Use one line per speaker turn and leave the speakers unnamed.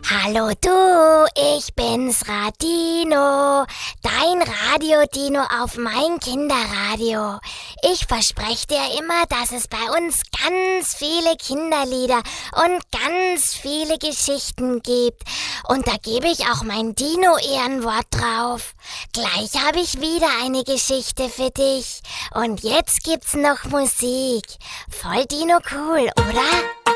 Hallo du, ich bin's Radino, dein Radio-Dino auf mein Kinderradio. Ich verspreche dir immer, dass es bei uns ganz viele Kinderlieder und ganz viele Geschichten gibt. Und da gebe ich auch mein Dino-Ehrenwort drauf. Gleich habe ich wieder eine Geschichte für dich. Und jetzt gibt's noch Musik. Voll Dino cool, oder?